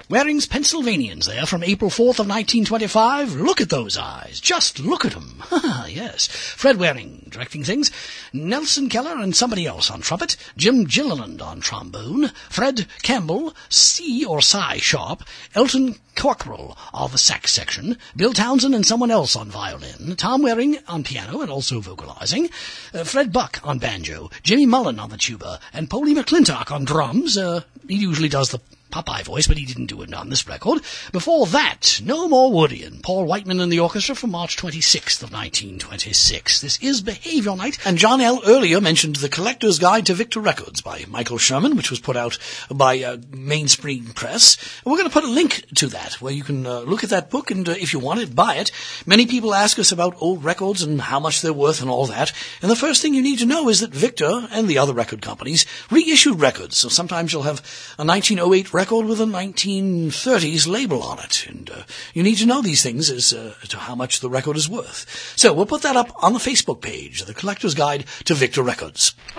Waring's Pennsylvanians there from April 4th of 1925. Look at those eyes. Just look at them. Yes. Fred Waring directing things. Nelson Keller and somebody else on trumpet. Jim Gilliland on trombone. Fred Campbell, C or Cy Sharp. Elton Cockrell of the sax section. Bill Townsend and someone else on violin. Tom Waring on piano and also vocalizing. Fred Buck on banjo. Jimmy Mullen on the tuba. And Polly McClintock on drums. He usually does the Popeye voice, but he didn't do it on this record. Before that, no more Woody and Paul Whiteman and the orchestra from March 26th of 1926. This is Behavior Night, and John L. earlier mentioned The Collector's Guide to Victor Records by Michael Sherman, which was put out by Mainspring Press. We're going to put a link to that, where you can look at that book, and if you want it, buy it. Many people ask us about old records and how much they're worth and all that, and the first thing you need to know is that Victor and the other record companies reissued records, so sometimes you'll have a 1908 record with a 1930s label on it, and you need to know these things as to how much the record is worth. So we'll put that up on the Facebook page, The Collector's Guide to Victor Records.